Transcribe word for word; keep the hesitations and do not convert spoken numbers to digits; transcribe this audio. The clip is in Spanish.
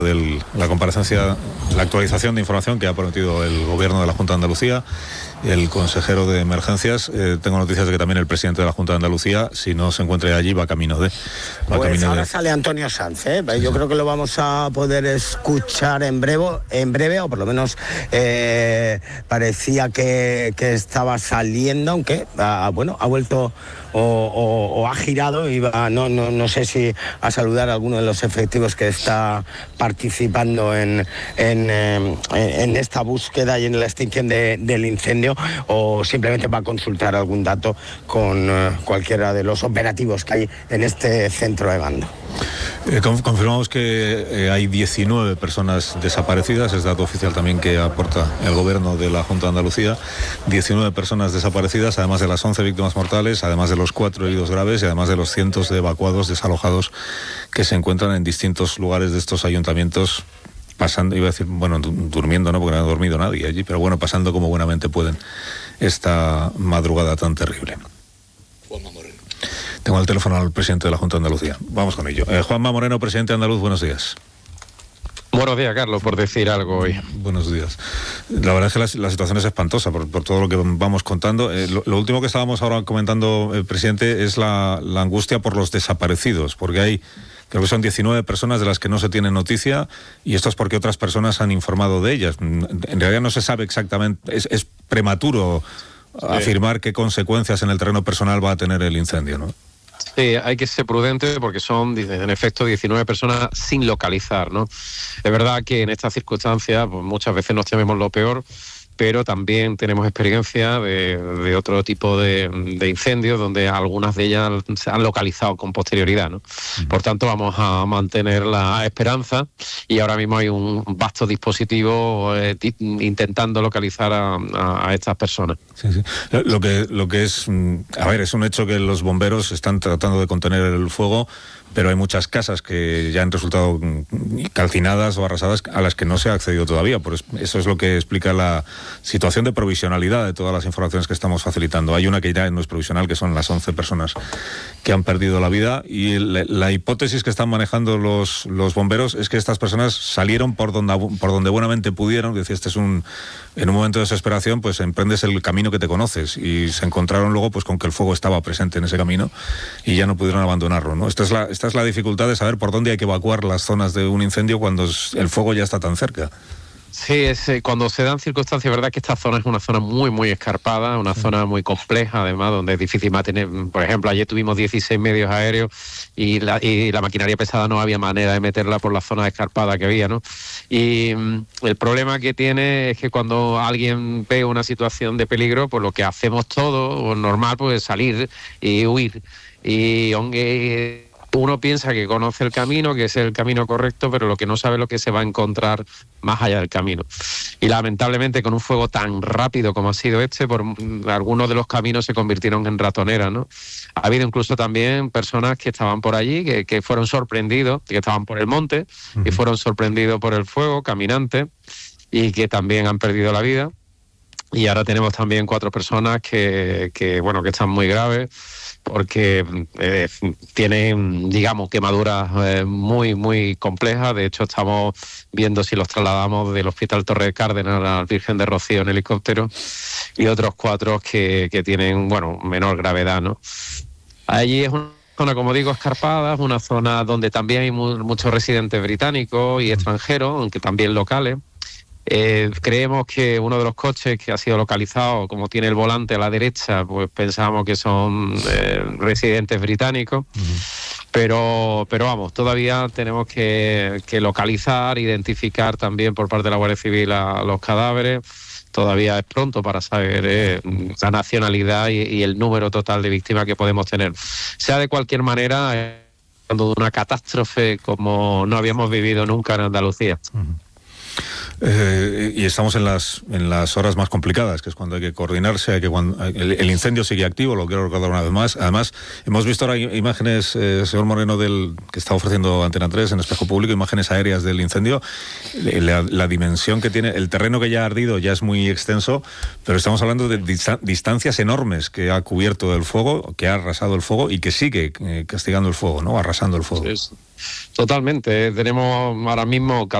de la comparecencia, la actualización de información que ha prometido el Gobierno de la Junta de Andalucía, el consejero de Emergencias. Eh, tengo noticias de que también el presidente de la Junta de Andalucía, si no se encuentra allí, va camino de... Va pues camino ahora de... sale Antonio Sanz, ¿eh? Sí, Yo sí. creo que lo vamos a poder escuchar en breve, en breve o por lo menos eh, parecía que, que estaba saliendo, aunque ah, bueno, ha vuelto o, o, o ha girado y va, no, no, no sé si a saludar a alguno de los efectivos que está participando en, en, eh, en esta búsqueda y en la extinción de, del incendio, o simplemente va a consultar algún dato con eh, cualquiera de los operativos que hay en este centro de mando. Eh, confirmamos que eh, hay diecinueve personas desaparecidas, es dato oficial también que aporta el Gobierno de la Junta de Andalucía. diecinueve personas desaparecidas, además de las once víctimas mortales, además de los cuatro heridos graves y además de los cientos de evacuados desalojados que se encuentran en distintos lugares de estos ayuntamientos, pasando, iba a decir, bueno, durmiendo, no, porque no ha dormido nadie allí, pero bueno, pasando como buenamente pueden esta madrugada tan terrible. Juanma Moreno. Tengo el teléfono al presidente de la Junta de Andalucía. Vamos con ello. Eh, Juanma Moreno, presidente andaluz, buenos días. Buenos días, Carlos, por decir algo hoy. Buenos días. La verdad es que la, la situación es espantosa por, por todo lo que vamos contando. Eh, lo, lo último que estábamos ahora comentando, eh, presidente, es la, la angustia por los desaparecidos, porque hay, creo que son diecinueve personas de las que no se tiene noticia, y esto es porque otras personas han informado de ellas. En realidad no se sabe exactamente, es, es prematuro sí. afirmar qué consecuencias en el terreno personal va a tener el incendio, ¿no? Sí, hay que ser prudente porque son, en efecto, diecinueve personas sin localizar, ¿no? Es verdad que en estas circunstancias pues, muchas veces nos tememos lo peor, pero también tenemos experiencia de, de otro tipo de, de incendios donde algunas de ellas se han localizado con posterioridad, ¿no? Uh-huh. Por tanto, vamos a mantener la esperanza y ahora mismo hay un vasto dispositivo eh, t- intentando localizar a, a, a estas personas. Sí, sí. Lo que, lo que es, a ver, es un hecho que los bomberos están tratando de contener el fuego, pero hay muchas casas que ya han resultado calcinadas o arrasadas a las que no se ha accedido todavía. Por eso es lo que explica la situación de provisionalidad de todas las informaciones que estamos facilitando. Hay una que ya no es provisional, que son las once personas que han perdido la vida, y la, la hipótesis que están manejando los, los bomberos es que estas personas salieron por donde, por donde buenamente pudieron. Decía, este es un, en un momento de desesperación, pues emprendes el camino que te conoces, y se encontraron luego pues con que el fuego estaba presente en ese camino y ya no pudieron abandonarlo, ¿no? Esta es la Esta es la dificultad de saber por dónde hay que evacuar las zonas de un incendio cuando el fuego ya está tan cerca. Sí, es, cuando se dan circunstancias, verdad que esta zona es una zona muy, muy escarpada, una sí. zona muy compleja, además, donde es difícil mantener. Por ejemplo, ayer tuvimos dieciséis medios aéreos y la, y la maquinaria pesada no había manera de meterla por la zona escarpada que había, ¿no? Y mm, el problema que tiene es que cuando alguien ve una situación de peligro, pues lo que hacemos todo, normal, pues es salir y huir. Y aunque uno piensa que conoce el camino, que es el camino correcto, pero lo que no sabe es lo que se va a encontrar más allá del camino. Y lamentablemente con un fuego tan rápido como ha sido este, por algunos de los caminos se convirtieron en ratoneras, ¿no? Ha habido incluso también personas que estaban por allí, que, que fueron sorprendidos, que estaban por el monte, uh-huh. y fueron sorprendidos por el fuego, caminantes, y que también han perdido la vida. Y ahora tenemos también cuatro personas que, que bueno, que están muy graves, porque eh, tienen, digamos, quemaduras eh, muy, muy complejas. De hecho, estamos viendo si los trasladamos del Hospital Torre de Cárdenas al Virgen de Rocío en helicóptero, y otros cuatro que, que tienen, bueno, menor gravedad, ¿no? Allí es una zona, como digo, escarpada, es una zona donde también hay mu- muchos residentes británicos y extranjeros, aunque también locales. Eh, creemos que uno de los coches que ha sido localizado, como tiene el volante a la derecha, pues pensamos que son eh, residentes británicos, uh-huh. pero pero vamos, todavía tenemos que, que localizar, identificar también por parte de la Guardia Civil a los cadáveres. Todavía es pronto para saber eh, la nacionalidad y, y el número total de víctimas que podemos tener. Sea de cualquier manera, eh, de una catástrofe como no habíamos vivido nunca en Andalucía. Uh-huh. Eh, y estamos en las en las horas más complicadas, que es cuando hay que coordinarse, hay que cuando, el, el incendio sigue activo, lo quiero recordar una vez más. Además, hemos visto ahora imágenes, eh, señor Moreno, del que está ofreciendo Antena tres en Espejo Público, imágenes aéreas del incendio. La, la dimensión que tiene, el terreno que ya ha ardido ya es muy extenso, pero estamos hablando de dista- distancias enormes que ha cubierto el fuego, que ha arrasado el fuego y que sigue eh, castigando el fuego, ¿no? Arrasando el fuego. Sí, totalmente. Tenemos ahora mismo